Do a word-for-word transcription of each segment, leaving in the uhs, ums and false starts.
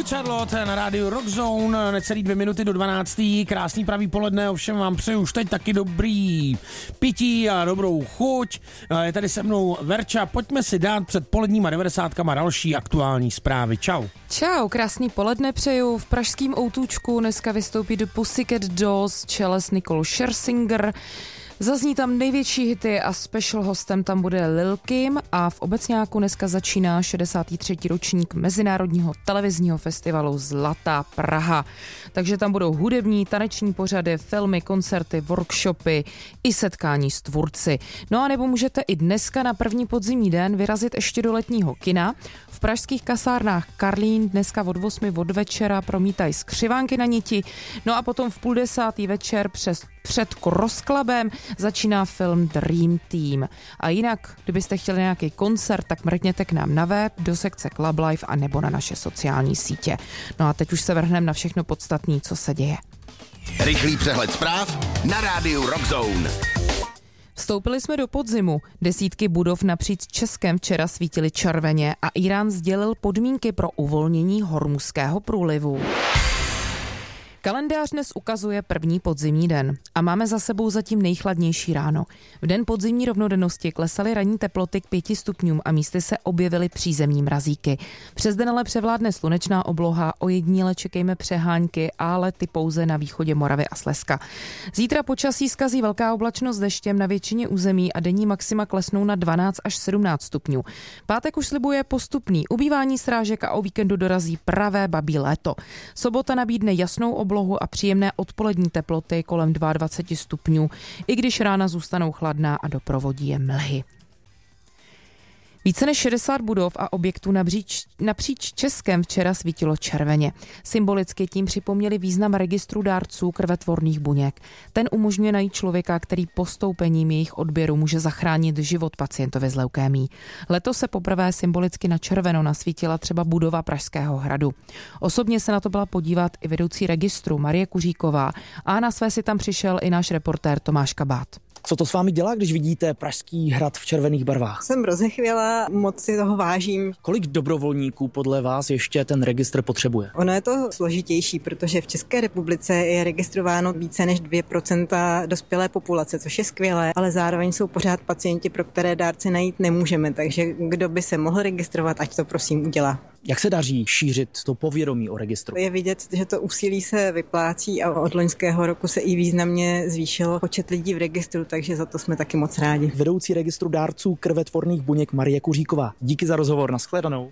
Good Charlotte na rádiu Rock Zone, necelý dvě minuty do dvanácté. Krásný pravý poledne, ovšem vám přeju už teď taky dobrý pití a dobrou chuť. Je tady se mnou Verča, pojďme si dát před poledníma devadesátkama další aktuální zprávy. Čau. Čau, krásný poledne přeju. V pražském Outůčku dneska vystoupí do Pussycat Dolls čele s Nicole Scherzinger. Zazní tam největší hity a special hostem tam bude Lil Kim a v Obecňáku dneska začíná šedesátý třetí ročník Mezinárodního televizního festivalu Zlatá Praha. Takže tam budou hudební, taneční pořady, filmy, koncerty, workshopy i setkání s tvůrci. No a nebo můžete i dneska na první podzimní den vyrazit ještě do letního kina. V pražských kasárnách Karlín dneska od osmi od večera promítají Skřivánky na niti. No a potom v půl desátý večer přes před Cross Clubem začíná film Dream Team. A jinak, kdybyste chtěli nějaký koncert, tak mrkněte k nám na web, do sekce Club Life a nebo na naše sociální sítě. No a teď už se vrhneme na všechno podstatné, co se děje. Rychlý přehled zpráv na rádiu Rock Zone. Vstoupili jsme do podzimu. Desítky budov napříč Českem včera svítily červeně a Írán sdělil podmínky pro uvolnění Hormuzského průlivu. Kalendář dnes ukazuje první podzimní den a máme za sebou zatím nejchladnější ráno. V den podzimní rovnodennosti klesaly ranní teploty k pěti stupňům a místy se objevily přízemní mrazíky. Přes den ale převládne slunečná obloha, ojediněle čekejme přehánky, ale ty pouze na východě Moravy a Slezska. Zítra počasí zkazí velká oblačnost s deštěm na většině území a denní maxima klesnou na dvanáct až sedmnáct stupňů. Pátek už slibuje postupný ubývání srážek a o víkendu dorazí pravé babí léto. Sobota nabídne jasnou oblohu a příjemné odpolední teploty kolem dvacet dva stupňů, i když rána zůstanou chladná a doprovodí je mlhy. Více než šedesát budov a objektů napříč, napříč Českem včera svítilo červeně. Symbolicky tím připomněli význam registru dárců krvetvorných buněk. Ten umožňuje najít člověka, který postoupením jejich odběru může zachránit život pacientovi s leukémií. Letos se poprvé symbolicky na červeno nasvítila třeba budova Pražského hradu. Osobně se na to byla podívat i vedoucí registru Marie Kuříková a na své si tam přišel i náš reportér Tomáš Kabát. Co to s vámi dělá, když vidíte Pražský hrad v červených barvách? Jsem rozechvěla, moc si toho vážím. Kolik dobrovolníků podle vás ještě ten registr potřebuje? Ono je to složitější, protože v České republice je registrováno více než dvě procenta dospělé populace, což je skvělé, ale zároveň jsou pořád pacienti, pro které dárce najít nemůžeme, takže kdo by se mohl registrovat, ať to prosím udělá. Jak se daří šířit to povědomí o registru? Je vidět, že to úsilí se vyplácí a od loňského roku se i významně zvýšilo počet lidí v registru, takže za to jsme taky moc rádi. Vedoucí registru dárců krvetvorných buněk Marie Kuříková. Díky za rozhovor, nashledanou.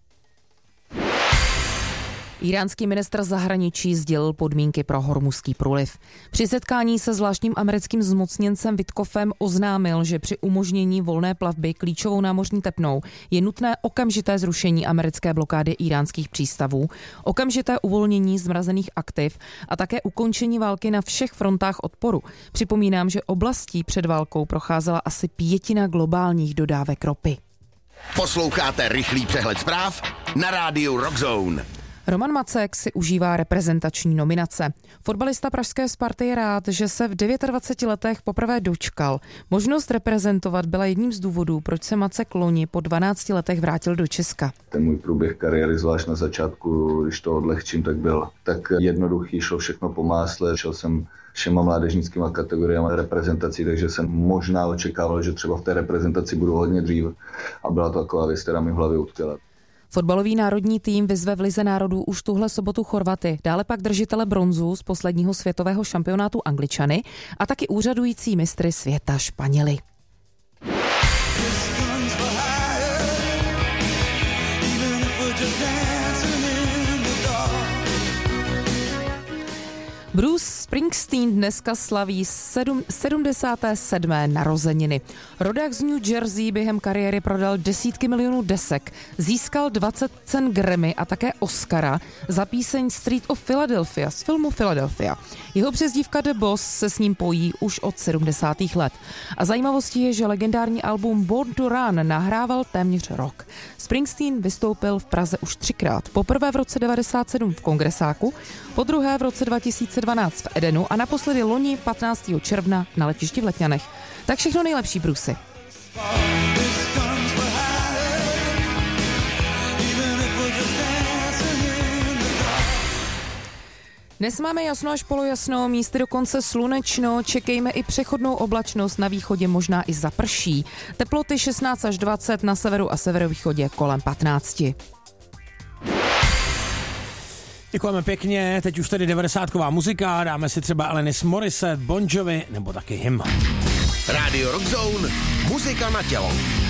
Iránský ministr zahraničí sdělil podmínky pro Hormuzský průliv. Při setkání se zvláštním americkým zmocněncem Witkofem oznámil, že při umožnění volné plavby klíčovou námořní tepnou je nutné okamžité zrušení americké blokády iránských přístavů, okamžité uvolnění zmrazených aktiv a také ukončení války na všech frontách odporu. Připomínám, že oblastí před válkou procházela asi pětina globálních dodávek ropy. Posloucháte rychlý přehled zpráv na rádiu Rock Zone. Roman Macek si užívá reprezentační nominace. Fotbalista pražské Sparty je rád, že se v dvaceti devíti letech poprvé dočkal. Možnost reprezentovat byla jedním z důvodů, proč se Macek loni po dvanácti letech vrátil do Česka. Ten můj průběh kariéry, zvlášť na začátku, když to odlehčím, tak byl tak jednoduchý, šlo všechno po másle, šel jsem všema mládežnickýma kategoriemi reprezentací, takže jsem možná očekával, že třeba v té reprezentaci budu hodně dřív a byla to taková věc, která mi v hlavě utkvěla. Fotbalový národní tým vyzve v Lize národů už tuhle sobotu Chorvaty, dále pak držitele bronzu z posledního světového šampionátu Angličany a taky úřadující mistry světa Španěli. Bruce Springsteen dneska slaví sedm, sedmdesáté sedmé narozeniny. Rodák z New Jersey během kariéry prodal desítky milionů desek, získal dvacet cen Grammy a také Oscara za píseň Street of Philadelphia z filmu Philadelphia. Jeho přezdívka The Boss se s ním pojí už od sedmdesátých let. A zajímavostí je, že legendární album Born to Run nahrával téměř rok. Springsteen vystoupil v Praze už třikrát. Poprvé v roce devadesát sedm v Kongresáku, podruhé v roce dva tisíce dvanáct v Edenu a naposledy loni patnáctého června na letišti v Letňanech. Tak všechno nejlepší, Brucey. Dnes máme jasno až polojasno, místy dokonce slunečno, čekejme i přechodnou oblačnost, na východě možná i zaprší. Teploty šestnáct až dvacet, na severu a severovýchodě kolem patnáct. Děkujeme pěkně, teď už tedy devadesátková muzika, dáme si třeba Alanis Morissette, Bon Jovi nebo taky hymn. Radio Rock Zone, muzika na tělo.